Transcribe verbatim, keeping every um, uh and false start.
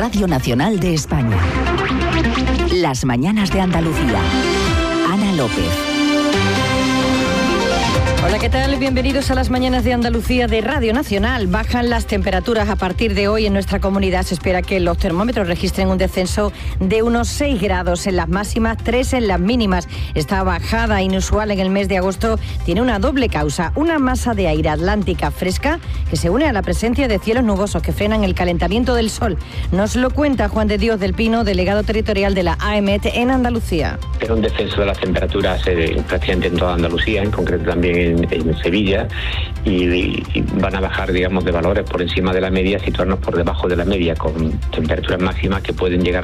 Radio Nacional de España. Las mañanas de Andalucía. Ana López. Hola, ¿qué tal? Bienvenidos a las mañanas de Andalucía de Radio Nacional. Bajan las temperaturas a partir de hoy en nuestra comunidad. Se espera que los termómetros registren un descenso de unos seis grados en las máximas, tres en las mínimas. Esta bajada inusual en el mes de agosto tiene una doble causa. Una masa de aire atlántica fresca que se une a la presencia de cielos nubosos que frenan el calentamiento del sol. Nos lo cuenta Juan de Dios del Pino, delegado territorial de la A E M E T en Andalucía. Era un descenso de las temperaturas eh, prácticamente en toda Andalucía, en concreto también en en Sevilla, y, y van a bajar, digamos, de valores por encima de la media, situarnos por debajo de la media, con temperaturas máximas que pueden llegar